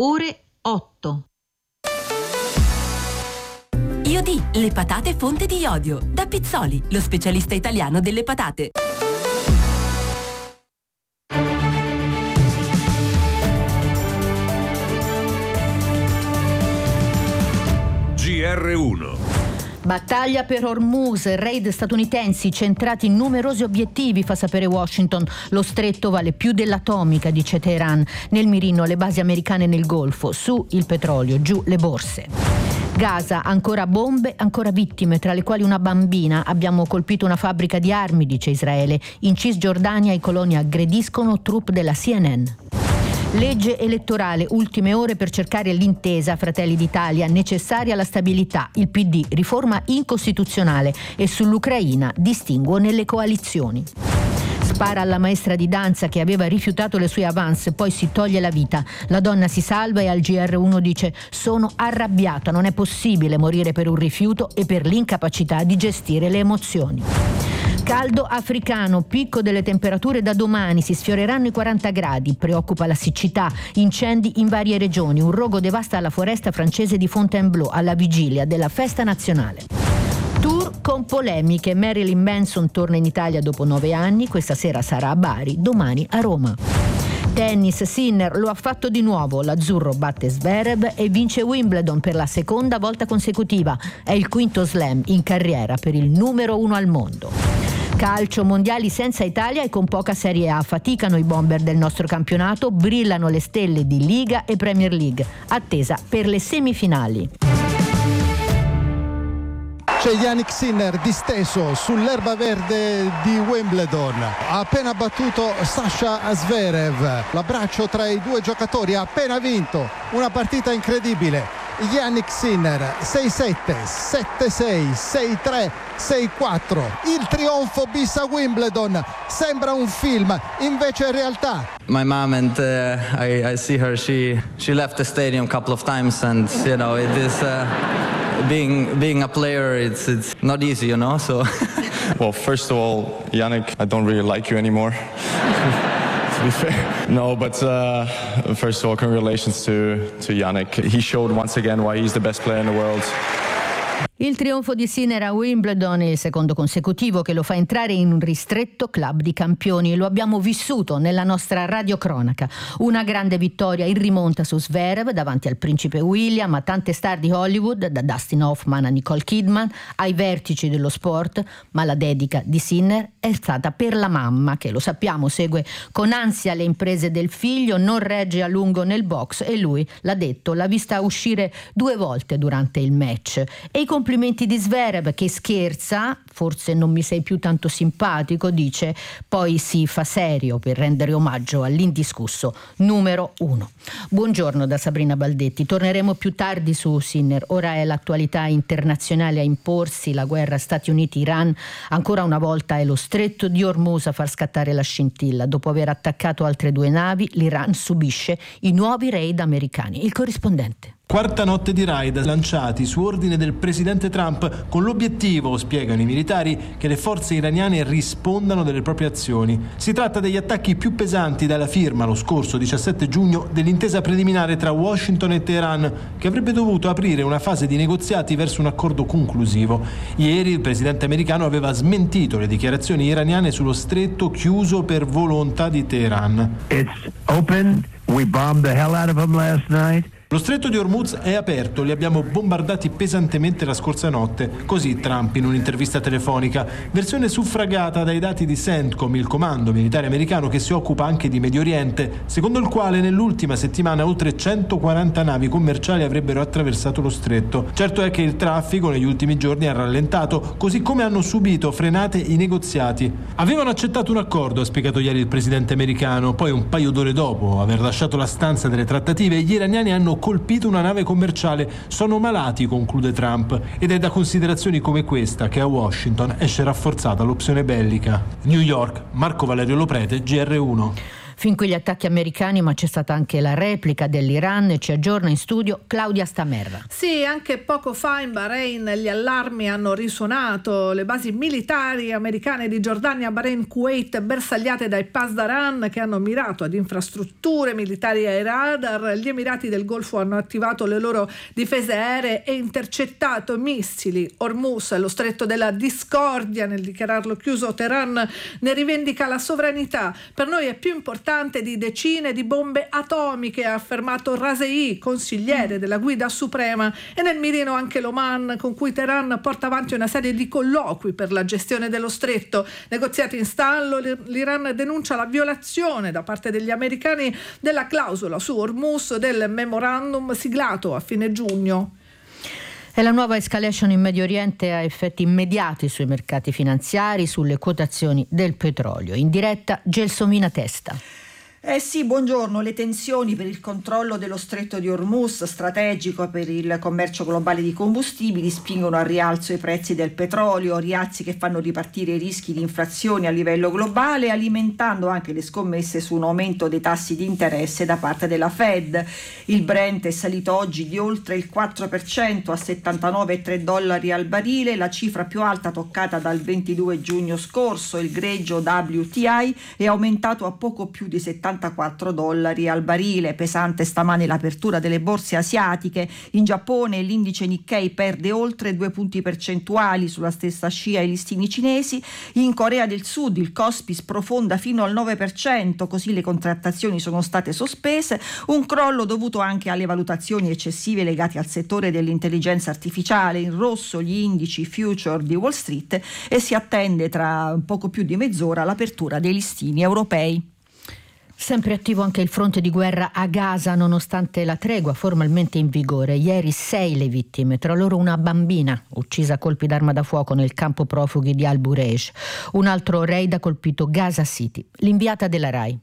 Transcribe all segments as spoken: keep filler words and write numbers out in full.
ore otto. Iodì, le patate fonte di iodio. Da Pizzoli, lo specialista italiano delle patate. G R uno. Battaglia per Hormuz, raid statunitensi centrati in numerosi obiettivi, fa sapere Washington. Lo stretto vale più dell'atomica, dice Teheran. Nel mirino le basi americane nel Golfo, su il petrolio, giù le borse. Gaza, ancora bombe, ancora vittime, tra le quali una bambina. Abbiamo colpito una fabbrica di armi, dice Israele. In Cisgiordania i coloni aggrediscono troupe della C N N. Legge elettorale, ultime ore per cercare l'intesa. Fratelli d'Italia, necessaria la stabilità. Il P D, riforma incostituzionale. E sull'Ucraina, distinguo nelle coalizioni. Spara alla maestra di danza che aveva rifiutato le sue avance, poi si toglie la vita. La donna si salva e al G R uno dice: sono arrabbiata, non è possibile morire per un rifiuto e per l'incapacità di gestire le emozioni. Caldo africano, picco delle temperature da domani, si sfioreranno i quaranta gradi, preoccupa la siccità, incendi in varie regioni, un rogo devasta la foresta francese di Fontainebleau alla vigilia della festa nazionale. Tour con polemiche, Marilyn Manson torna in Italia dopo nove anni, questa sera sarà a Bari, domani a Roma. Tennis, Sinner lo ha fatto di nuovo, l'azzurro batte Zverev e vince Wimbledon per la seconda volta consecutiva, è il quinto slam in carriera per il numero uno al mondo. Calcio, mondiali senza Italia e con poca Serie A, faticano i bomber del nostro campionato, brillano le stelle di Liga e Premier League, attesa per le semifinali. C'è Jannik Sinner disteso sull'erba verde di Wimbledon, ha appena battuto Sasha Zverev, l'abbraccio tra i due giocatori, ha appena vinto una partita incredibile. Jannik Sinner sei sette, sette sei, sei tre, sei quattro, il trionfo bis a Wimbledon, sembra un film, invece è realtà. My mom and uh, I, I see her, she she left the stadium a couple of times, and you know it is uh, being being a player, it's it's not easy, you know. So well, first of all, Jannik, I don't really like you anymore. To be fair. No, but uh, first of all, congratulations to to Jannik. He showed once again why he's the best player in the world. Il trionfo di Sinner a Wimbledon è il secondo consecutivo che lo fa entrare in un ristretto club di campioni e lo abbiamo vissuto nella nostra radiocronaca. Una grande vittoria in rimonta su Zverev davanti al principe William, a tante star di Hollywood, da Dustin Hoffman a Nicole Kidman, ai vertici dello sport, ma la dedica di Sinner è stata per la mamma che, lo sappiamo, segue con ansia le imprese del figlio, non regge a lungo nel box e lui, l'ha detto, l'ha vista uscire due volte durante il match. E i complimenti di Zverev che scherza, forse non mi sei più tanto simpatico, dice, poi si fa serio per rendere omaggio all'indiscusso numero uno. Buongiorno da Sabrina Baldetti, torneremo più tardi su Sinner, ora è l'attualità internazionale a imporsi, la guerra Stati Uniti-Iran, ancora una volta è lo stretto di Hormuz a far scattare la scintilla, dopo aver attaccato altre due navi l'Iran subisce i nuovi raid americani. Il corrispondente. Quarta notte di raid lanciati su ordine del presidente Trump con l'obiettivo, spiegano i militari, che le forze iraniane rispondano delle proprie azioni. Si tratta degli attacchi più pesanti dalla firma lo scorso diciassette giugno dell'intesa preliminare tra Washington e Teheran, che avrebbe dovuto aprire una fase di negoziati verso un accordo conclusivo. Ieri il presidente americano aveva smentito le dichiarazioni iraniane sullo stretto chiuso per volontà di Teheran. It's open. We bombed the hell out of them last night. Lo stretto di Hormuz è aperto, li abbiamo bombardati pesantemente la scorsa notte, così Trump in un'intervista telefonica, versione suffragata dai dati di CENTCOM, il comando militare americano che si occupa anche di Medio Oriente, secondo il quale nell'ultima settimana oltre centoquaranta navi commerciali avrebbero attraversato lo stretto. Certo è che il traffico negli ultimi giorni ha rallentato, così come hanno subito frenate i negoziati. Avevano accettato un accordo, ha spiegato ieri il presidente americano, poi un paio d'ore dopo aver lasciato la stanza delle trattative, gli iraniani hanno colpito una nave commerciale. Sono malati, conclude Trump, ed è da considerazioni come questa che a Washington esce rafforzata l'opzione bellica. New York, Marco Valerio Loprete, G R uno. Fin qui gli attacchi americani, ma c'è stata anche la replica dell'Iran e ci aggiorna in studio Claudia Stamerra. Sì, anche poco fa in Bahrain gli allarmi hanno risuonato. Le basi militari americane di Giordania, Bahrain, Kuwait bersagliate dai Pasdaran che hanno mirato ad infrastrutture militari e radar. Gli Emirati del Golfo hanno attivato le loro difese aeree e intercettato missili. Hormuz, lo stretto della discordia, nel dichiararlo chiuso Teheran ne rivendica la sovranità. Per noi è più importante di decine di bombe atomiche, ha affermato Raisei, consigliere della guida suprema, e nel mirino anche l'Oman, con cui Teheran porta avanti una serie di colloqui per la gestione dello stretto. Negoziati in stallo, l'Iran denuncia la violazione da parte degli americani della clausola su Hormuz del memorandum siglato a fine giugno. E la nuova escalation in Medio Oriente ha effetti immediati sui mercati finanziari, sulle quotazioni del petrolio. In diretta Gelsomina Testa. Eh sì, buongiorno. Le tensioni per il controllo dello stretto di Hormuz, strategico per il commercio globale di combustibili, spingono al rialzo i prezzi del petrolio, rialzi che fanno ripartire i rischi di inflazione a livello globale, alimentando anche le scommesse su un aumento dei tassi di interesse da parte della Fed. Il Brent è salito oggi di oltre il quattro per cento a settantanove virgola tre dollari al barile, la cifra più alta toccata dal ventidue giugno scorso. Il greggio W T I è aumentato a poco più di settantaquattro dollari al barile. Pesante stamane l'apertura delle borse asiatiche. In Giappone l'indice Nikkei perde oltre due punti percentuali, sulla stessa scia i listini cinesi. In Corea del Sud il Kospi sprofonda fino al nove per cento, così le contrattazioni sono state sospese, un crollo dovuto anche alle valutazioni eccessive legate al settore dell'intelligenza artificiale. In rosso gli indici future di Wall Street e si attende tra poco più di mezz'ora l'apertura dei listini europei. Sempre attivo anche il fronte di guerra a Gaza, nonostante la tregua formalmente in vigore. Ieri sei le vittime, tra loro una bambina uccisa a colpi d'arma da fuoco nel campo profughi di Al-Bureij. Un altro raid ha colpito Gaza City. L'inviata della Rai.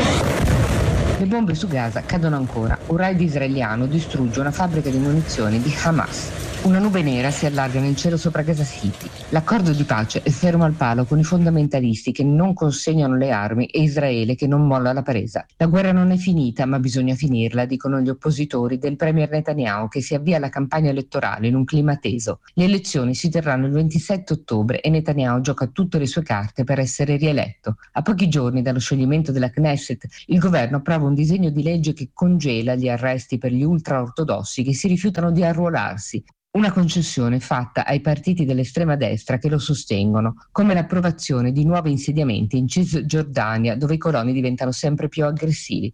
Le bombe su Gaza cadono ancora. Un raid israeliano distrugge una fabbrica di munizioni di Hamas. Una nube nera si allarga nel cielo sopra Gaza City. L'accordo di pace è fermo al palo con i fondamentalisti che non consegnano le armi e Israele che non molla la presa. La guerra non è finita, ma bisogna finirla, dicono gli oppositori del premier Netanyahu, che si avvia alla campagna elettorale in un clima teso. Le elezioni si terranno il ventisette ottobre e Netanyahu gioca tutte le sue carte per essere rieletto. A pochi giorni dallo scioglimento della Knesset, il governo approva un disegno di legge che congela gli arresti per gli ultraortodossi che si rifiutano di arruolarsi. Una concessione fatta ai partiti dell'estrema destra che lo sostengono, come l'approvazione di nuovi insediamenti in Cisgiordania, dove i coloni diventano sempre più aggressivi.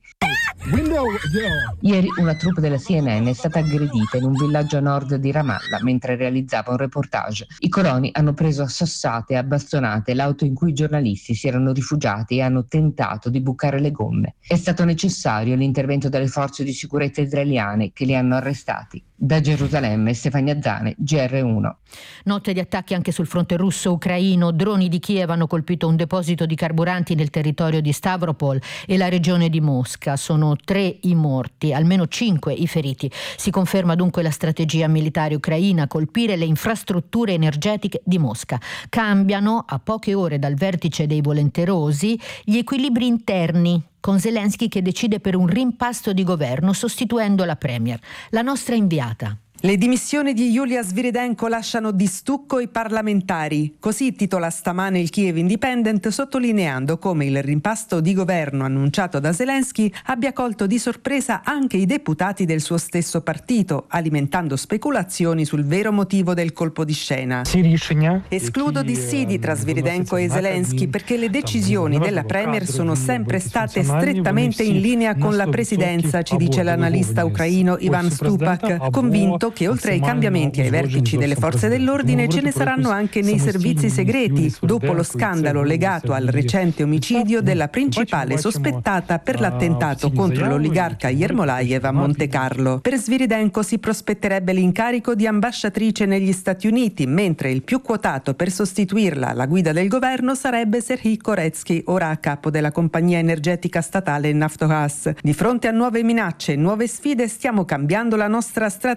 Ieri una troupe della C N N è stata aggredita in un villaggio a nord di Ramallah mentre realizzava un reportage. I coloni hanno preso a sassate e a bastonate l'auto in cui i giornalisti si erano rifugiati e hanno tentato di bucare le gomme. È stato necessario l'intervento delle forze di sicurezza israeliane che li hanno arrestati. Da Gerusalemme, Stefania Zane, G R uno. Notte di attacchi anche sul fronte russo-ucraino. Droni di Kiev hanno colpito un deposito di carburanti nel territorio di Stavropol e la regione di Mosca. Sono tre i morti, almeno cinque i feriti. Si conferma dunque la strategia militare ucraina, colpire le infrastrutture energetiche di Mosca. Cambiano, a poche ore dal vertice dei volenterosi, gli equilibri interni, con Zelensky che decide per un rimpasto di governo sostituendo la premier. La nostra inviata. Le dimissioni di Yulia Sviridenko lasciano di stucco i parlamentari. Così titola stamane il Kiev Independent, sottolineando come il rimpasto di governo annunciato da Zelensky abbia colto di sorpresa anche i deputati del suo stesso partito, alimentando speculazioni sul vero motivo del colpo di scena. Escludo dissidi tra Sviridenko e Zelensky perché le decisioni della premier sono sempre state strettamente in linea con la presidenza, ci dice l'analista ucraino Ivan Stupak, convinto che oltre ai cambiamenti ai vertici delle forze dell'ordine ce ne saranno anche nei servizi segreti, dopo lo scandalo legato al recente omicidio della principale sospettata per l'attentato contro l'oligarca Yermolayev a Monte Carlo. Per Sviridenko si prospetterebbe l'incarico di ambasciatrice negli Stati Uniti, mentre il più quotato per sostituirla alla guida del governo sarebbe Serhiy Koretsky, ora a capo della compagnia energetica statale Naftogaz. Di fronte a nuove minacce e nuove sfide stiamo cambiando la nostra strategia politica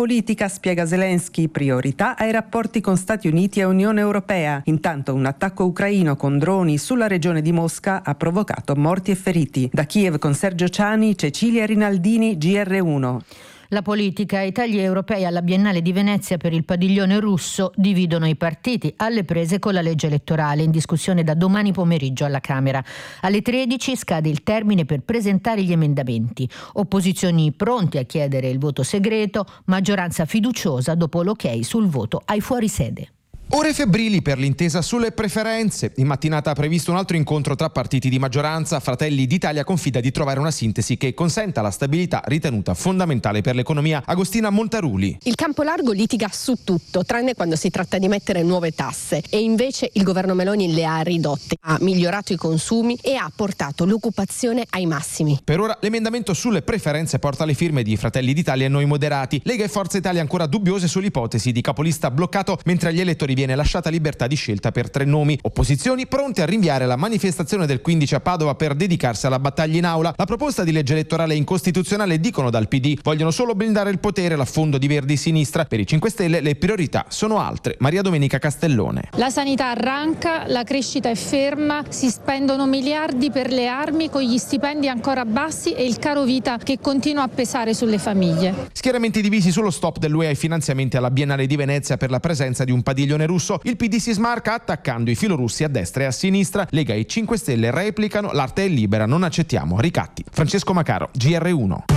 politica, spiega Zelensky, priorità ai rapporti con Stati Uniti e Unione Europea. Intanto un attacco ucraino con droni sulla regione di Mosca ha provocato morti e feriti. Da Kiev con Sergio Ciani, Cecilia Rinaldini, G R uno. La politica e i tagli europei alla Biennale di Venezia per il padiglione russo dividono i partiti alle prese con la legge elettorale in discussione da domani pomeriggio alla Camera. Alle tredici scade il termine per presentare gli emendamenti. Opposizioni pronte a chiedere il voto segreto, maggioranza fiduciosa dopo l'ok sul voto ai fuorisede. Ore febbrili per l'intesa sulle preferenze. In mattinata ha previsto un altro incontro tra partiti di maggioranza. Fratelli d'Italia confida di trovare una sintesi che consenta la stabilità ritenuta fondamentale per l'economia. Agostina Montaruli. Il campo largo litiga su tutto, tranne quando si tratta di mettere nuove tasse, e invece il governo Meloni le ha ridotte, ha migliorato i consumi e ha portato l'occupazione ai massimi. Per ora l'emendamento sulle preferenze porta le firme di Fratelli d'Italia e Noi Moderati. Lega e Forza Italia ancora dubbiose sull'ipotesi di capolista bloccato, mentre agli elettori viene lasciata libertà di scelta per tre nomi. Opposizioni pronte a rinviare la manifestazione del quindici a Padova per dedicarsi alla battaglia in aula. La proposta di legge elettorale è incostituzionale, dicono dal P D. Vogliono solo blindare il potere, l'affondo di Verdi Sinistra. Per i cinque Stelle le priorità sono altre. Maria Domenica Castellone. La sanità arranca, la crescita è ferma, si spendono miliardi per le armi con gli stipendi ancora bassi e il caro vita che continua a pesare sulle famiglie. Schieramenti divisi sullo stop dell'U E ai finanziamenti alla Biennale di Venezia per la presenza di un padiglione russo. Il P D si smarca attaccando i filorussi a destra e a sinistra. Lega e cinque Stelle replicano: l'arte è libera, non accettiamo ricatti. Francesco Macaro, G R uno.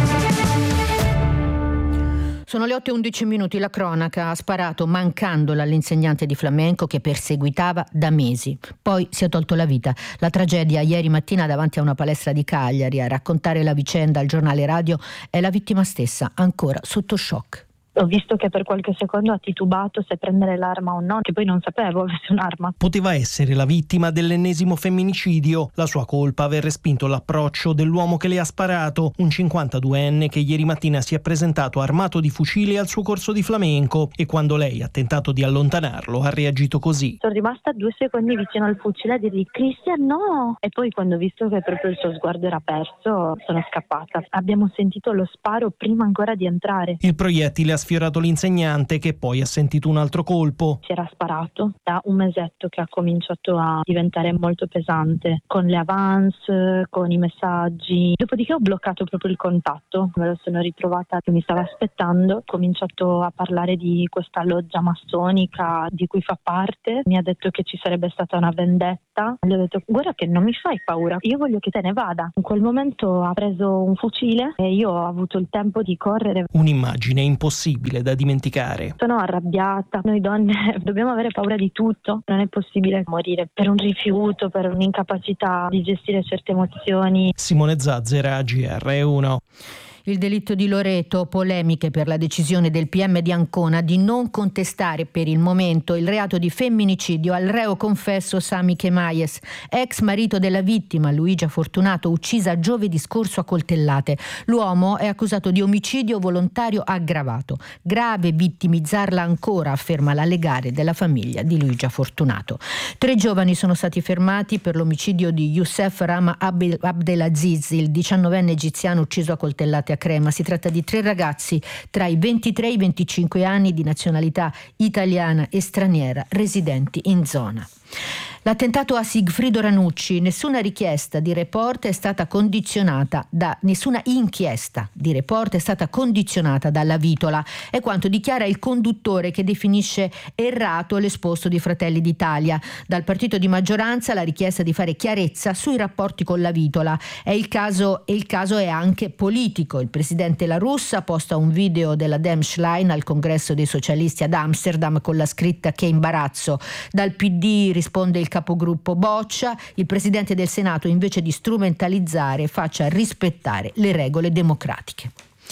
Sono le otto e undici minuti. La cronaca: ha sparato mancandola all'insegnante di flamenco che perseguitava da mesi. Poi si è tolto la vita. La tragedia ieri mattina davanti a una palestra di Cagliari. A raccontare la vicenda al giornale radio è la vittima stessa, ancora sotto shock. Ho visto che per qualche secondo ha titubato se prendere l'arma o no, che poi non sapevo avesse un'arma. Poteva essere la vittima dell'ennesimo femminicidio. La sua colpa aver respinto l'approccio dell'uomo che le ha sparato, un cinquantaduenne che ieri mattina si è presentato armato di fucile al suo corso di flamenco, e quando lei ha tentato di allontanarlo ha reagito così. Sono rimasta due secondi vicino al fucile a dirgli: Cristian, no! E poi quando ho visto che proprio il suo sguardo era perso, sono scappata. Abbiamo sentito lo sparo prima ancora di entrare. Il proiettile ha sfiorato l'insegnante, che poi ha sentito un altro colpo. Si era sparato da un mesetto che ha cominciato a diventare molto pesante, con le avance, con i messaggi. Dopodiché ho bloccato proprio il contatto. Me lo sono ritrovata che mi stava aspettando. Ho cominciato a parlare di questa loggia massonica di cui fa parte. Mi ha detto che ci sarebbe stata una vendetta. Gli ho detto: guarda che non mi fai paura, io voglio che te ne vada. In quel momento ha preso un fucile e io ho avuto il tempo di correre. Un'immagine impossibile da dimenticare. Sono arrabbiata. Noi donne dobbiamo avere paura di tutto. Non è possibile morire per un rifiuto, per un'incapacità di gestire certe emozioni. Simone Zazzera, G R uno. Il delitto di Loreto, polemiche per la decisione del P M di Ancona di non contestare per il momento il reato di femminicidio al reo confesso Sami Chemayes, ex marito della vittima Luigia Fortunato, uccisa giovedì scorso a coltellate. L'uomo è accusato di omicidio volontario aggravato. Grave vittimizzarla ancora, afferma la legale della famiglia di Luigia Fortunato. Tre giovani sono stati fermati per l'omicidio di Youssef Rama Abdelaziz, il diciannovenne egiziano ucciso a coltellate a Crema. Si tratta di tre ragazzi tra i ventitré e i venticinque anni di nazionalità italiana e straniera residenti in zona. L'attentato a Sigfrido Ranucci, nessuna richiesta di report è stata condizionata da nessuna inchiesta di report è stata condizionata dalla vitola, è quanto dichiara il conduttore, che definisce errato l'esposto di Fratelli d'Italia. Dal partito di maggioranza la richiesta di fare chiarezza sui rapporti con la vitola. È il caso e il caso è anche politico. Il presidente La Russa posta un video della Demschlein al congresso dei socialisti ad Amsterdam con la scritta "che imbarazzo". Dal P D risponde il capogruppo Boccia: il presidente del Senato, invece di strumentalizzare, faccia rispettare le regole democratiche.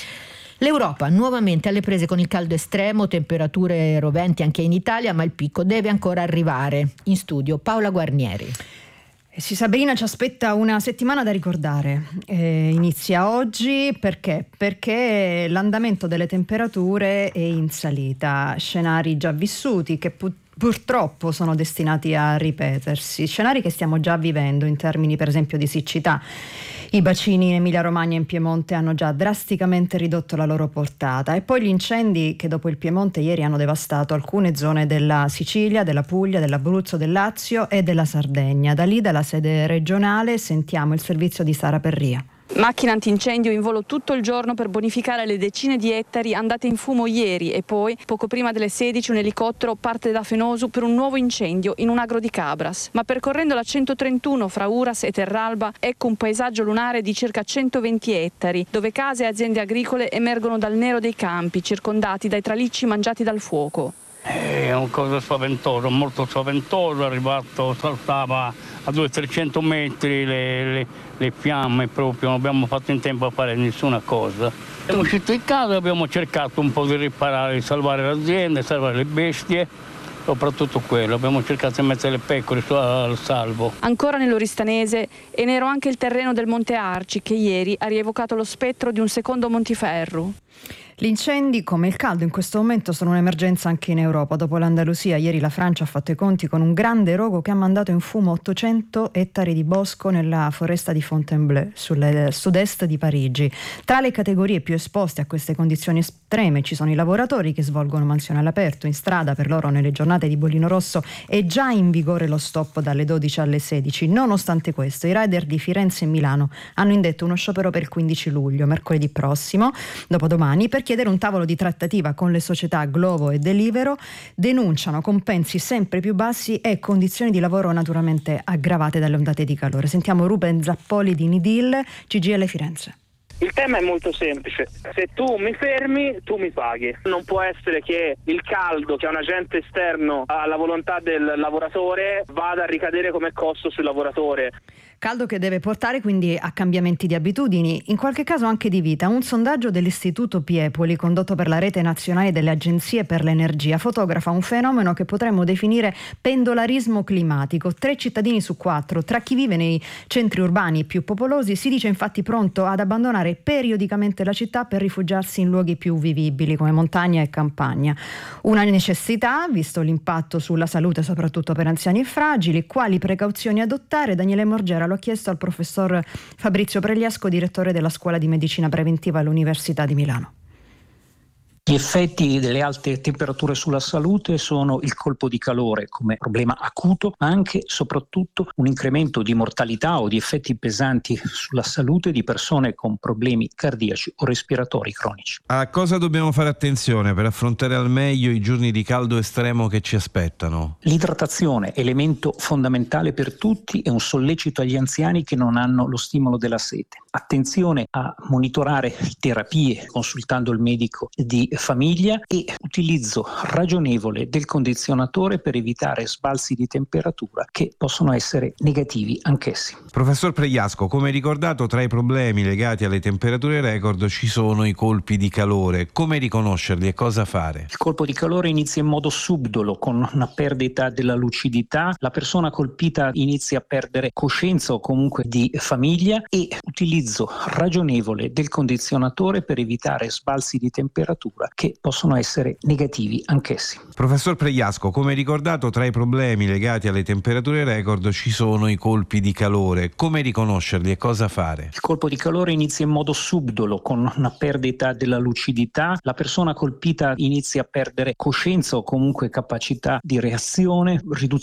L'Europa nuovamente alle prese con il caldo estremo, temperature roventi anche in Italia, ma il picco deve ancora arrivare. In studio Paola Guarnieri. Sì, Sabrina, ci aspetta una settimana da ricordare. Eh, inizia oggi perché? Perché l'andamento delle temperature è in salita, scenari già vissuti che pu- purtroppo sono destinati a ripetersi, scenari che stiamo già vivendo in termini per esempio di siccità. I bacini in Emilia-Romagna e in Piemonte hanno già drasticamente ridotto la loro portata, e poi gli incendi che dopo il Piemonte ieri hanno devastato alcune zone della Sicilia, della Puglia, dell'Abruzzo, del Lazio e della Sardegna. Da lì, dalla sede regionale, sentiamo il servizio di Sara Perria. Macchina antincendio in volo tutto il giorno per bonificare le decine di ettari andate in fumo ieri, e poi, poco prima delle sedici, un elicottero parte da Fenosu per un nuovo incendio in un agro di Cabras. Ma percorrendo la centotrentuno fra Uras e Terralba, ecco un paesaggio lunare di circa centoventi ettari, dove case e aziende agricole emergono dal nero dei campi, circondati dai tralicci mangiati dal fuoco. È una cosa spaventosa, molto spaventosa, è arrivato, saltava a duecento trecento metri le, le, le fiamme proprio, non abbiamo fatto in tempo a fare nessuna cosa. Siamo usciti di casa, abbiamo cercato un po' di riparare, di salvare l'azienda, salvare le bestie, soprattutto quello, abbiamo cercato di mettere le pecore al salvo. Ancora nell'Oristanese è nero anche il terreno del Monte Arci, che ieri ha rievocato lo spettro di un secondo Montiferru. Gli incendi, come il caldo, in questo momento sono un'emergenza anche in Europa. Dopo l'Andalusia, ieri la Francia ha fatto i conti con un grande rogo che ha mandato in fumo ottocento ettari di bosco nella foresta di Fontainebleau, sul sud-est di Parigi. Tra le categorie più esposte a queste condizioni estreme ci sono i lavoratori che svolgono mansioni all'aperto. In strada, per loro, nelle giornate di bollino rosso è già in vigore lo stop dalle dodici alle sedici. Nonostante questo, i rider di Firenze e Milano hanno indetto uno sciopero per il quindici luglio, mercoledì prossimo, dopodomani, per chiedere un tavolo di trattativa con le società Glovo e Deliveroo. Denunciano compensi sempre più bassi e condizioni di lavoro naturalmente aggravate dalle ondate di calore. Sentiamo Ruben Zappoli di Nidil, C G I L Firenze. Il tema è molto semplice: se tu mi fermi, tu mi paghi. Non può essere che il caldo, che è un agente esterno alla volontà del lavoratore, vada a ricadere come costo sul lavoratore. Caldo che deve portare quindi a cambiamenti di abitudini, in qualche caso anche di vita. Un sondaggio dell'Istituto Piepoli, condotto per la Rete Nazionale delle Agenzie per l'Energia, fotografa un fenomeno che potremmo definire pendolarismo climatico. Tre cittadini su quattro, tra chi vive nei centri urbani più popolosi, si dice infatti pronto ad abbandonare periodicamente la città per rifugiarsi in luoghi più vivibili come montagna e campagna. Una necessità, visto l'impatto sulla salute soprattutto per anziani e fragili. Quali precauzioni adottare? Daniele Morgera l'ho chiesto al professor Fabrizio Pregliasco, direttore della Scuola di Medicina Preventiva all'Università di Milano. Gli effetti delle alte temperature sulla salute sono il colpo di calore come problema acuto, ma anche e soprattutto un incremento di mortalità o di effetti pesanti sulla salute di persone con problemi cardiaci o respiratori cronici. A cosa dobbiamo fare attenzione per affrontare al meglio i giorni di caldo estremo che ci aspettano? L'idratazione, elemento fondamentale per tutti, è un sollecito agli anziani che non hanno lo stimolo della sete. Attenzione a monitorare terapie consultando il medico di famiglia e utilizzo ragionevole del condizionatore per evitare sbalzi di temperatura che possono essere negativi anch'essi. Professor Pregliasco, come ricordato, tra i problemi legati alle temperature record ci sono i colpi di calore. Come riconoscerli e cosa fare? Il colpo di calore inizia in modo subdolo, con una perdita della lucidità. La persona colpita inizia a perdere coscienza o comunque di famiglia, e utilizzo ragionevole del condizionatore per evitare sbalzi di temperatura che possono essere negativi anch'essi. Professor Pregliasco, come ricordato, tra i problemi legati alle temperature record ci sono i colpi di calore. Come riconoscerli e cosa fare? Il colpo di calore inizia in modo subdolo, con una perdita della lucidità. La persona colpita inizia a perdere coscienza o comunque capacità di reazione, riduzione